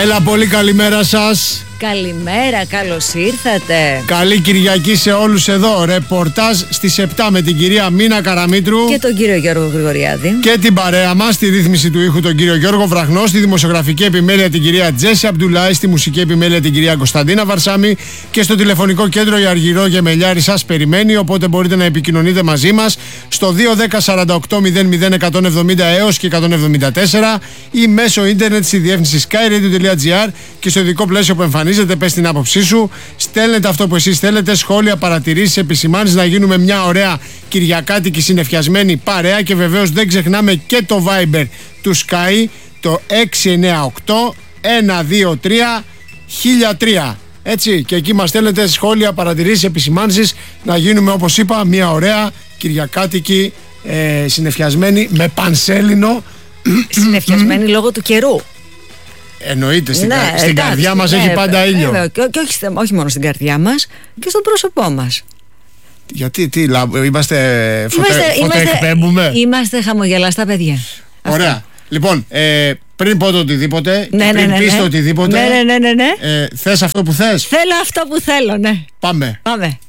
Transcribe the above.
Έλα, πολύ καλημέρα σας. Καλημέρα, καλώς ήρθατε. Καλή Κυριακή σε όλους εδώ. Ρεπορτάζ στις 7 με την κυρία Μίνα Καραμήτρου Και τον κύριο Γιώργο Γρηγοριάδη. και την παρέα μας, στη ρύθμιση του ήχου τον κύριο Γιώργο Βραχνό, στη δημοσιογραφική επιμέλεια την κυρία Τζέσι Αμπτουλάη, στη μουσική επιμέλεια την κυρία Κωνσταντίνα Βαρσάμι και στο τηλεφωνικό κέντρο η Αργυρό Γεμελιάρη σας περιμένει, οπότε μπορείτε να επικοινωνείτε μαζί μας στο 210-48-00-170 έως και 174 ή μέσω ίντερνετ στη διεύθυνση skyradio.gr και στο ειδικό πλαίσιο που εμφανίζεται, πες την άποψή σου, στέλνετε αυτό που εσείς θέλετε, σχόλια, παρατηρήσεις, επισημάνσεις, να γίνουμε μια ωραία κυριακάτικη συνεφιασμένη παρέα και βεβαίως δεν ξεχνάμε και το Viber του Sky, το 698-123-1003. Έτσι, και εκεί μας στέλνετε σχόλια, παρατηρήσεις, επισημάνσεις, να γίνουμε, όπως είπα, μια ωραία κυριακάτικη συνεφιασμένη με πανσέλινο. Συνεφιασμένη λόγω του καιρού. Εννοείται, στην καρδιά μας έχει πάντα ήλιο. Και όχι μόνο στην καρδιά μας, και στο πρόσωπό μας. Γιατί, είμαστε φωτοεκπέμπουμε. Είμαστε χαμογελαστά παιδιά. Ωραία. Λοιπόν, πριν πω το οτιδήποτε, πριν πεις το οτιδήποτε, Ναι. θες αυτό που θες. Θέλω αυτό που θέλω, ναι. Πάμε.